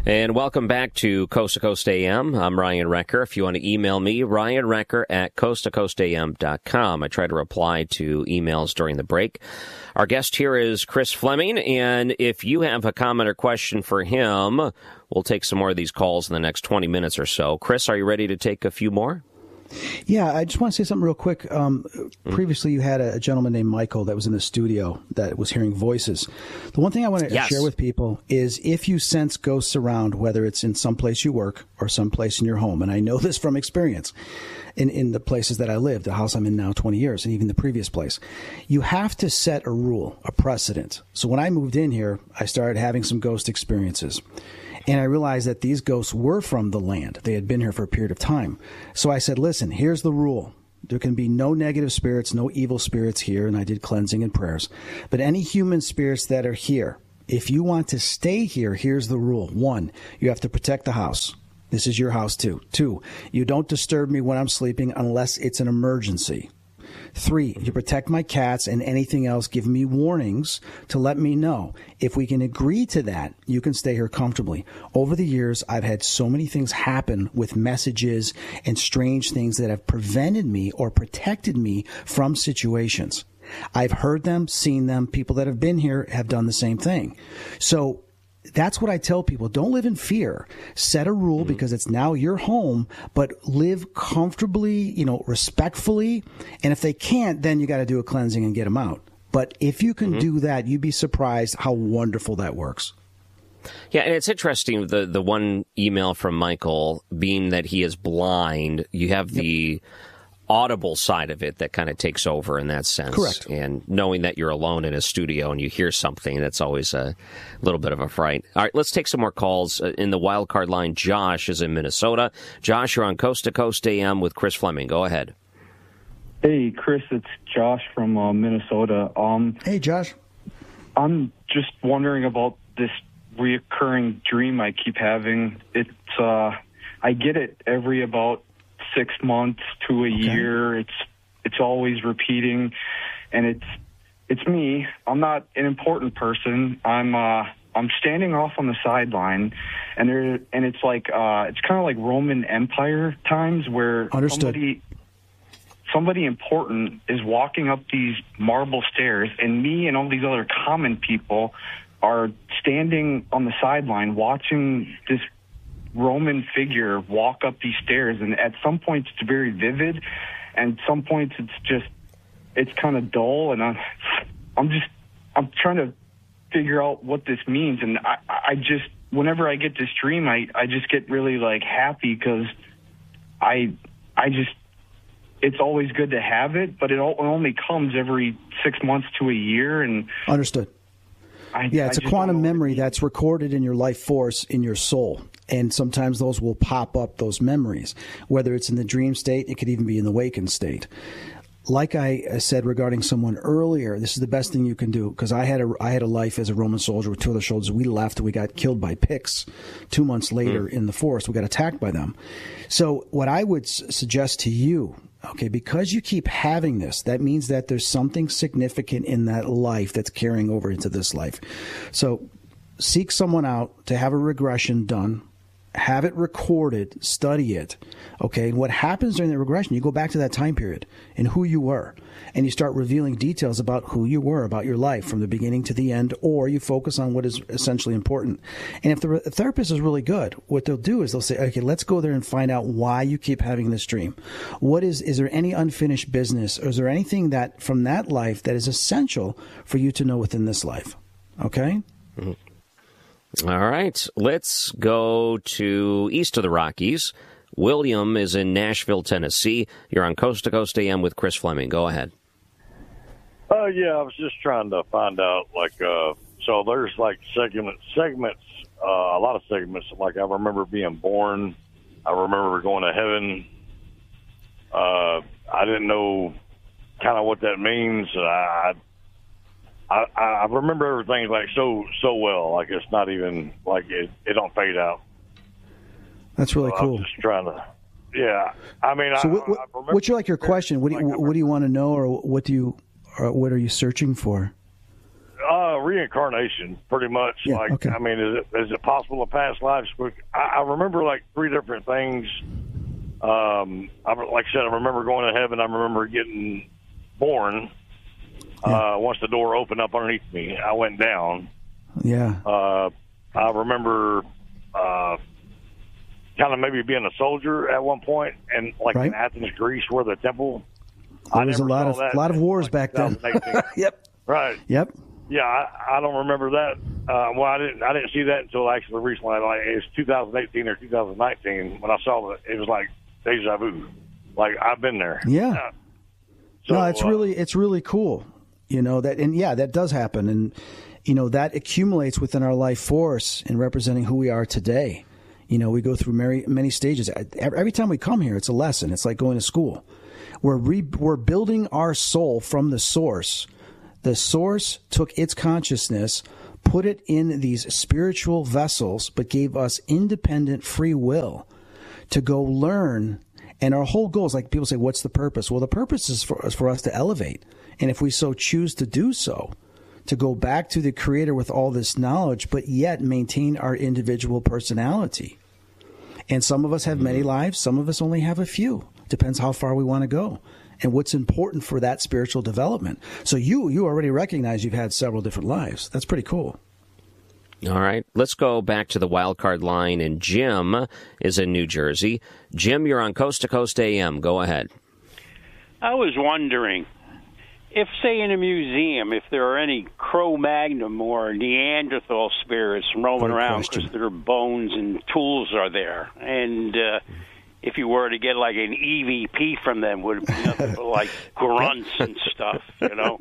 And welcome back to Coast to Coast AM. I'm Ryan Recker. If you want to email me, ryanrecker@coasttocoastam.com. I try to reply to emails during the break. Our guest here is Chris Fleming, and if you have a comment or question for him, we'll take some more of these calls in the next 20 minutes or so. Chris, are you ready to take a few more? Yeah, I just want to say something real quick. Previously, you had a gentleman named Michael that was in the studio that was hearing voices. The one thing I want to share with people is if you sense ghosts around, whether it's in some place you work or some place in your home, and I know this from experience in the places that I live, the house I'm in now 20 years, and even the previous place, you have to set a rule, a precedent. So when I moved in here, I started having some ghost experiences. And I realized that these ghosts were from the land. They had been here for a period of time. So I said, listen, here's the rule. There can be no negative spirits, no evil spirits here. And I did cleansing and prayers. But any human spirits that are here, if you want to stay here, here's the rule. 1, you have to protect the house. This is your house too. 2, you don't disturb me when I'm sleeping unless it's an emergency. 3, you protect my cats and anything else. Give me warnings to let me know. If we can agree to that, you can stay here comfortably. Over the years, I've had so many things happen with messages and strange things that have prevented me or protected me from situations. I've heard them, seen them. People that have been here have done the same thing. So that's what I tell people. Don't live in fear. Set a rule because it's now your home, but live comfortably, respectfully. And if they can't, then you got to do a cleansing and get them out. But if you can do that, you'd be surprised how wonderful that works. Yeah, and it's interesting, the one email from Michael, being that he is blind, you have the audible side of it that kind of takes over in that sense. Correct. And knowing that you're alone in a studio and you hear something, that's always a little bit of a fright. All right, let's take some more calls. In the wild card line, Josh is in Minnesota. Josh, you're on Coast to Coast AM with Chris Fleming. Go ahead. Hey, Chris, it's Josh from Minnesota. Hey, Josh. I'm just wondering about this reoccurring dream I keep having. It's I get it every about 6 months to a year. It's always repeating, and it's me. I'm not an important person. I'm standing off on the sideline, and it's like it's kind of like Roman Empire times where somebody important is walking up these marble stairs, and me and all these other common people are standing on the sideline watching this Roman figure walk up these stairs. And at some points it's very vivid, and some points it's kind of dull, and I'm trying to figure out what this means. And I just, whenever I get this dream, I just get really happy, because I just, it's always good to have it, but it only comes every 6 months to a year. And understood. It's a quantum memory that's recorded in your life force, in your soul. And sometimes those will pop up, those memories, whether it's in the dream state, it could even be in the wakened state. Like I said regarding someone earlier, this is the best thing you can do, because I had a life as a Roman soldier with 2 other soldiers. We left. We got killed by Picts 2 months later in the forest. We got attacked by them. So what I would suggest to you, because you keep having this, that means that there's something significant in that life that's carrying over into this life. So seek someone out to have a regression done. Have it recorded, study it, and what happens during the regression, you go back to that time period and who you were, and you start revealing details about who you were, about your life from the beginning to the end, or you focus on what is essentially important. And if the therapist is really good, what they'll do is they'll say, okay, let's go there and find out why you keep having this dream. Is there any unfinished business, or is there anything that from that life that is essential for you to know within this life? Okay? Mm-hmm. All right, let's go to east of the Rockies. William is in Nashville, Tennessee. You're on Coast to Coast AM with Chris Fleming. Go ahead. I was just trying to find out, so there's segments, a lot of segments. Like, I remember being born. I remember going to heaven. I didn't know kind of what that means. I remember everything so well. It's not even it don't fade out. That's really cool. I'm just trying to, I mean, so what's your question? What do you want to know, or what are you searching for? reincarnation, pretty much. Yeah, like, okay. I mean, is it possible to past lives? I remember like 3 different things. Like I said, I remember going to heaven. I remember getting born. Once the door opened up underneath me, I went down. Yeah. I remember kind of maybe being a soldier at one point, and like in Athens, Greece, where the temple. There was a lot of wars like back then. Yep. Right. Yep. Yeah, I don't remember that. Well, I didn't see that until actually recently. Like it was 2018 or 2019 when I saw it. It was like deja vu. Like I've been there. Yeah. So, no, it's really cool. You know that, and yeah, that does happen, and you know that accumulates within our life force in representing who we are today. You know, we go through many stages. Every time we come here, it's a lesson. It's like going to school. We're building our soul from the source. The source took its consciousness, put it in these spiritual vessels, but gave us independent free will to go learn. And our whole goal is, like people say, what's the purpose? Well, the purpose is for us to elevate. And if we so choose to do so, to go back to the Creator with all this knowledge, but yet maintain our individual personality. And some of us have many lives. Some of us only have a few. Depends how far we want to go and what's important for that spiritual development. So you already recognize you've had several different lives. That's pretty cool. All right. Let's go back to the wild card line, and Jim is in New Jersey. Jim, you're on Coast to Coast AM. Go ahead. I was wondering if, say, in a museum, if there are any Cro-Magnon or Neanderthal spirits roaming around because their bones and tools are there. And if you were to get like an EVP from them, would it be nothing but like grunts and stuff, you know?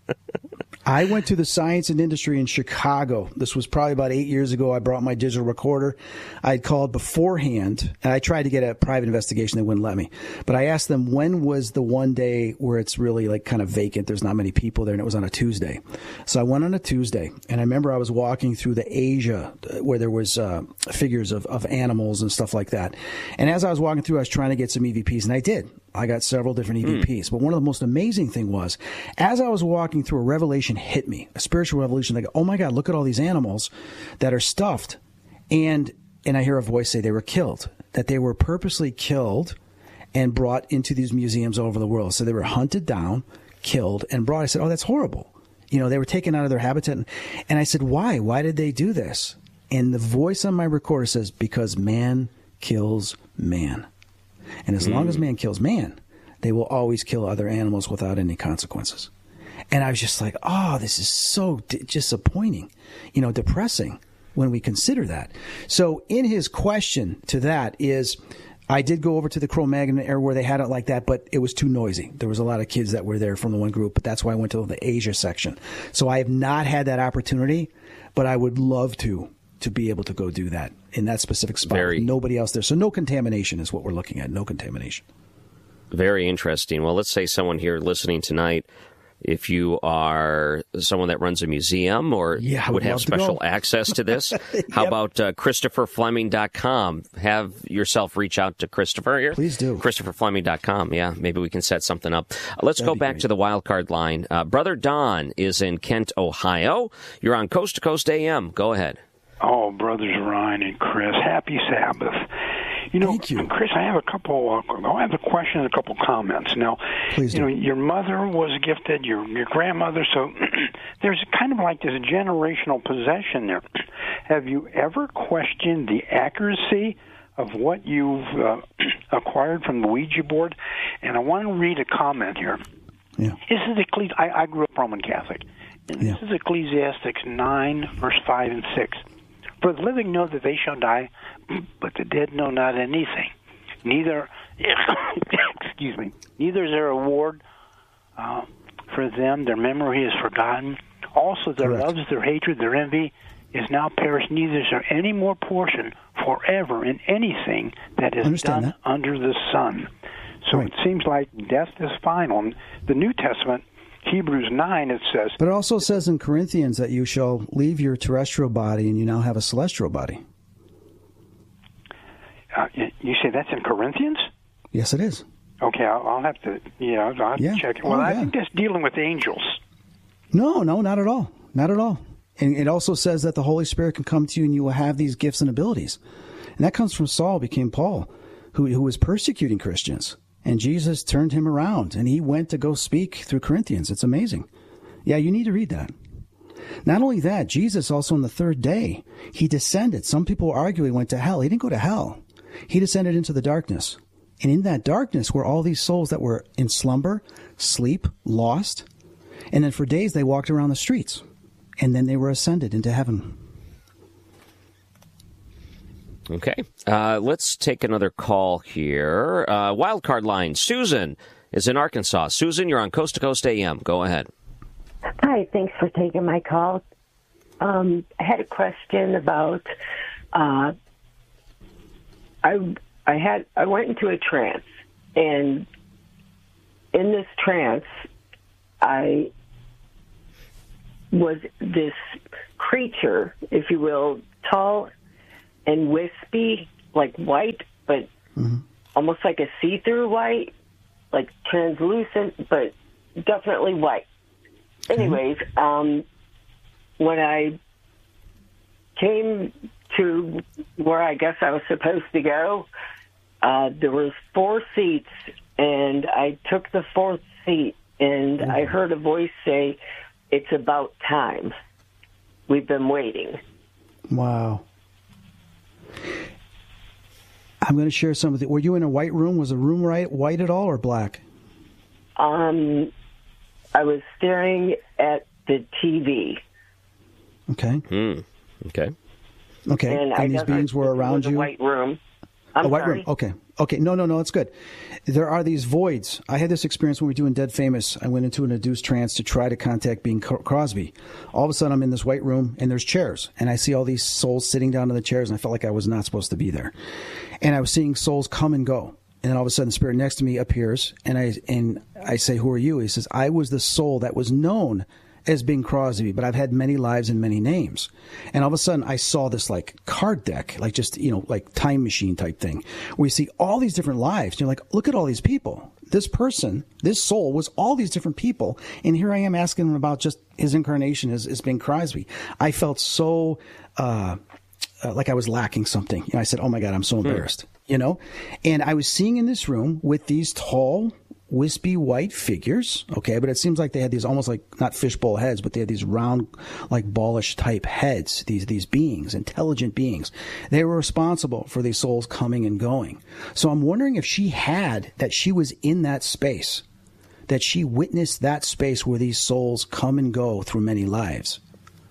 I went to the Science and Industry in Chicago. This was probably about 8 years ago. I brought my digital recorder. I had called beforehand, and I tried to get a private investigation. They wouldn't let me. But I asked them, when was the one day where it's really like kind of vacant? There's not many people there, and it was on a Tuesday. So I went on a Tuesday, and I remember I was walking through the Asia where there was figures of animals and stuff like that. And as I was walking through, I was trying to get some EVPs, and I did. I got several different EVPs. But one of the most amazing thing was, as I was walking through, a revelation hit me, a spiritual revelation. Like, oh my God, look at all these animals that are stuffed. And I hear a voice say they were killed, that they were purposely killed and brought into these museums all over the world. So they were hunted down, killed, and brought. I said, oh, that's horrible. You know, they were taken out of their habitat. And I said, why? Why did they do this? And the voice on my recorder says, because man kills man. And as long as man kills man, they will always kill other animals without any consequences. And I was just like, oh, this is so disappointing, you know, depressing when we consider that. So in his question to that is, I did go over to the Cro-Magnon area where they had it like that, but it was too noisy. There was a lot of kids that were there from the one group, but that's why I went to the Asia section. So I have not had that opportunity, but I would love to be able to go do that in that specific spot. Nobody else there. So no contamination is what we're looking at. No contamination. Very interesting. Well, let's say someone here listening tonight, if you are someone that runs a museum or would have special access to this, how about ChristopherFleming.com? Have yourself reach out to Christopher here. Please do. ChristopherFleming.com. Yeah, maybe we can set something up. Let's go back to the wild card line. Brother Don is in Kent, Ohio. You're on Coast to Coast AM. Go ahead. Oh, brothers Ryan and Chris, happy Sabbath. You know, Thank you. Chris, I have a question and a couple comments. Now, Please do. You know, your mother was gifted, your grandmother, so there's kind of like this generational possession there. Have you ever questioned the accuracy of what you've acquired from the Ouija board? And I want to read a comment here. Yeah. This is I grew up Roman Catholic. And this is Ecclesiastes 9, verse 5 and 6. For the living know that they shall die, but the dead know not anything. Neither, neither is there a reward for them. Their memory is forgotten. Also, their loves, their hatred, their envy is now perished. Neither is there any more portion forever in anything that is done under the sun. So it seems like death is final. In the New Testament, Hebrews 9, it says... But it also says in Corinthians that you shall leave your terrestrial body and you now have a celestial body. You say that's in Corinthians? Yes, it is. Okay, I'll have to, I'll have to check it. Well, I think that's dealing with angels. No, not at all. not at all. And it also says that the Holy Spirit can come to you and you will have these gifts and abilities. And that comes from Saul became Paul, who was persecuting Christians. And Jesus turned him around, and he went to go speak through Corinthians. It's amazing. Yeah, you need to read that. Not only that, Jesus also on the third day, he descended. Some people argue he went to hell. He didn't go to hell. He descended into the darkness. And in that darkness were all these souls that were in slumber, sleep, lost. And then for days they walked around the streets. And then they were ascended into heaven. Okay. Let's take another call here. Wildcard line. Susan is in Arkansas. Susan, you're on Coast to Coast AM. Go ahead. Hi. Thanks for taking my call. I had a question about I went into a trance, and in this trance, I was this creature, if you will, tall and wispy, like white, but almost like a see-through white, like translucent, but definitely white. Anyways, when I came to where I guess I was supposed to go, there was 4 seats, and I took the 4th seat, and I heard a voice say, "It's about time. We've been waiting." Wow. I'm going to share some of it. Were you in a white room? Was the room white at all or black? I was staring at the TV. Okay. Okay. Okay. And these beings were around you? A white room. A white room. Okay. No, it's good. There are these voids. I had this experience when we were doing Dead Famous. I went into an induced trance to try to contact Bing Crosby. All of a sudden, I'm in this white room, and there's chairs. And I see all these souls sitting down in the chairs, and I felt like I was not supposed to be there. And I was seeing souls come and go. And then all of a sudden, the spirit next to me appears, and I say, "Who are you?" He says, "I was the soul that was known as Bing Crosby, but I've had many lives and many names." And all of a sudden, I saw this like card deck, like just, like time machine type thing, where you see all these different lives. And you're like, look at all these people. This person, this soul was all these different people. And here I am asking him about just his incarnation as Bing Crosby. I felt so like I was lacking something. I said, "Oh my God, I'm so embarrassed." And I was seeing in this room with these tall, wispy white figures, okay, but it seems like they had these almost like not fishbowl heads, but they had these round, like ballish type heads. These beings, intelligent beings, they were responsible for these souls coming and going. So I'm wondering if she was in that space, that she witnessed that space where these souls come and go through many lives.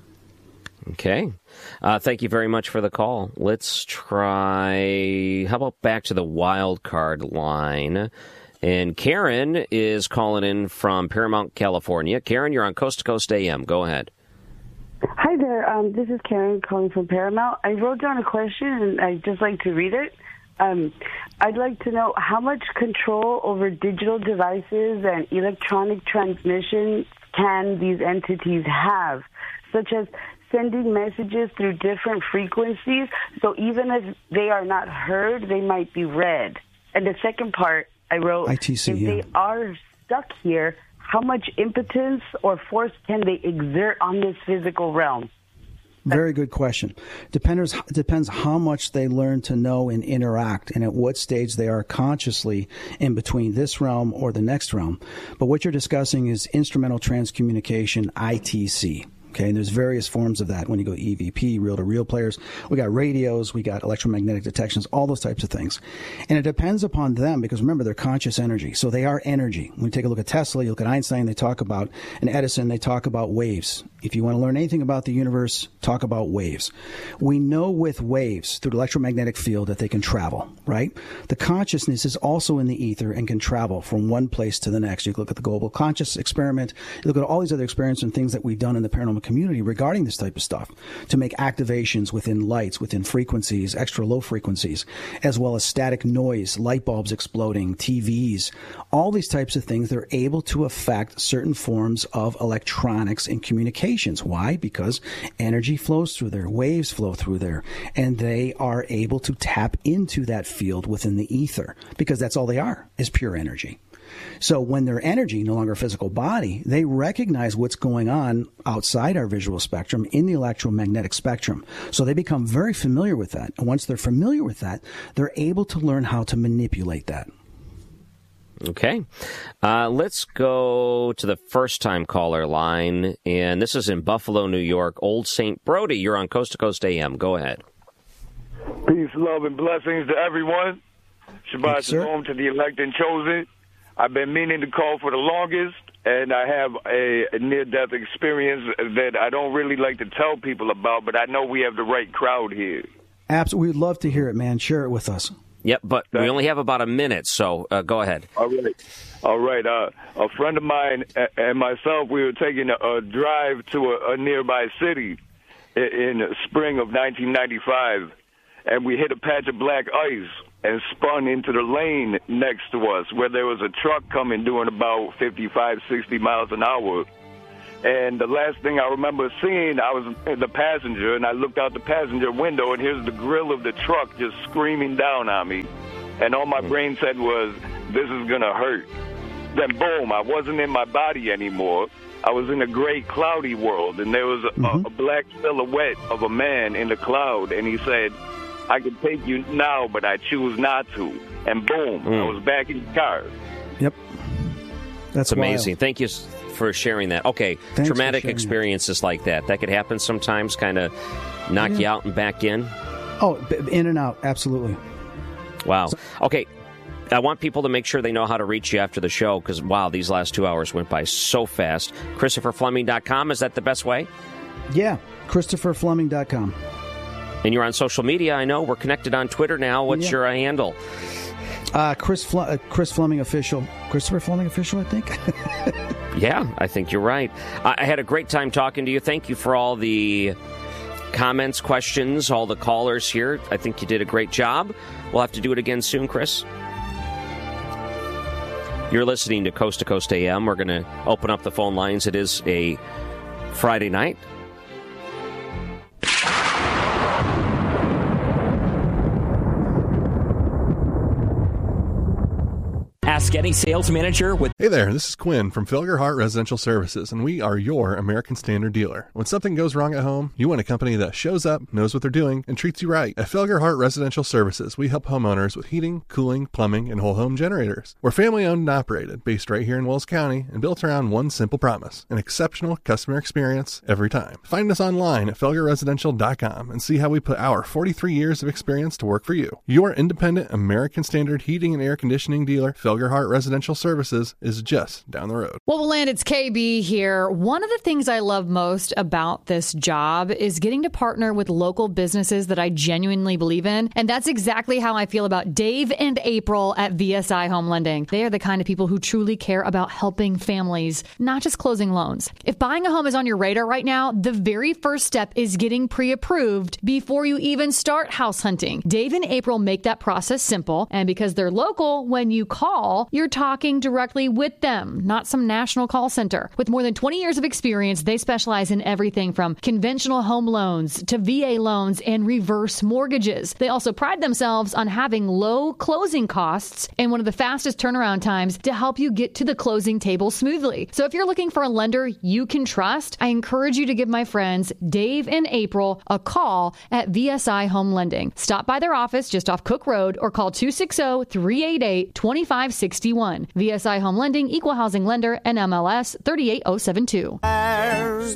Okay. Thank you very much for the call. Let's try, how about back to the wild card line? And Karen is calling in from Paramount, California. Karen, you're on Coast to Coast AM. Go ahead. Hi there. This is Karen calling from Paramount. I wrote down a question, and I'd just like to read it. I'd like to know how much control over digital devices and electronic transmission can these entities have, such as sending messages through different frequencies, so even if they are not heard, they might be read. And the second part, I wrote, ITC, if they are stuck here, how much impotence or force can they exert on this physical realm? Very good question. Depends how much they learn to know and interact, and at what stage they are consciously in between this realm or the next realm. But what you're discussing is instrumental transcommunication, ITC. Okay, and there's various forms of that when you go EVP, reel-to-reel players. We got radios, we got electromagnetic detections, all those types of things. And it depends upon them because, remember, they're conscious energy. So they are energy. When you take a look at Tesla, you look at Einstein, they talk about, and Edison, they talk about waves. If you want to learn anything about the universe, talk about waves. We know with waves through the electromagnetic field that they can travel, right? The consciousness is also in the ether and can travel from one place to the next. You look at the global conscious experiment. You look at all these other experiments and things that we've done in the paranormal community regarding this type of stuff to make activations within lights, within frequencies, extra low frequencies, as well as static noise, light bulbs exploding, TVs, all these types of things. They're able to affect certain forms of electronics and communications. Why? Because energy flows through there, waves flow through there, and they are able to tap into that field within the ether because that's all they are, is pure energy. So when their energy, no longer a physical body, they recognize what's going on outside our visual spectrum in the electromagnetic spectrum. So they become very familiar with that. And once they're familiar with that, they're able to learn how to manipulate that. Okay. Let's go to the first-time caller line. And this is in Buffalo, New York. Old St. Brody, you're on Coast to Coast AM. Go ahead. Peace, love, and blessings to everyone. Shabbat shalom to the elect and chosen. I've been meaning to call for the longest, and I have a near-death experience that I don't really like to tell people about, but I know we have the right crowd here. Absolutely. We'd love to hear it, man. Share it with us. Yep, but we only have about a minute, so go ahead. All right. A friend of mine and myself, we were taking a drive to a nearby city in the spring of 1995, and we hit a patch of black ice and spun into the lane next to us where there was a truck coming doing about 55, 60 miles an hour. And the last thing I remember seeing, I was the passenger, and I looked out the passenger window, and here's the grill of the truck just screaming down on me. And all my brain said was, this is going to hurt. Then, boom, I wasn't in my body anymore. I was in a gray, cloudy world, and there was a black silhouette of a man in the cloud, and he said, I can take you now, but I choose not to. And boom, I was back in the car. Yep. That's amazing. Wild. Thank you for sharing that. Okay, thanks. Traumatic experiences like that could happen sometimes, kind of knock you out and back in? Oh, in and out, absolutely. Wow. Okay, I want people to make sure they know how to reach you after the show because, wow, these last 2 hours went by so fast. ChristopherFleming.com, is that the best way? Yeah, ChristopherFleming.com. And you're on social media, I know. We're connected on Twitter now. What's your handle? Chris Fleming Official. Christopher Fleming Official, I think. Yeah, I think you're right. I had a great time talking to you. Thank you for all the comments, questions, all the callers here. I think you did a great job. We'll have to do it again soon, Chris. You're listening to Coast AM. We're going to open up the phone lines. It is a Friday night. Ask any sales manager with... Hey there, this is Quinn from Felgerhart Residential Services, and we are your American Standard dealer. When something goes wrong at home, you want a company that shows up, knows what they're doing, and treats you right. At Felgerhart Residential Services, we help homeowners with heating, cooling, plumbing, and whole home generators. We're family-owned and operated, based right here in Wells County, and built around one simple promise: an exceptional customer experience every time. Find us online at felgerresidential.com and see how we put our 43 years of experience to work for you. Your independent American Standard heating and air conditioning dealer, Felgerhart Residential Services, is just down the road. Well, Willand, it's KB here. One of the things I love most about this job is getting to partner with local businesses that I genuinely believe in. And that's exactly how I feel about Dave and April at VSI Home Lending. They are the kind of people who truly care about helping families, not just closing loans. If buying a home is on your radar right now, the very first step is getting pre-approved before you even start house hunting. Dave and April make that process simple. And because they're local, when you call, you're talking directly with them, not some national call center. With more than 20 years of experience, they specialize in everything from conventional home loans to VA loans and reverse mortgages. They also pride themselves on having low closing costs and one of the fastest turnaround times to help you get to the closing table smoothly. So if you're looking for a lender you can trust, I encourage you to give my friends Dave and April a call at VSI Home Lending. Stop by their office just off Cook Road or call 260-388-2561. VSI Home Lending, Equal Housing Lender, NMLS 38072.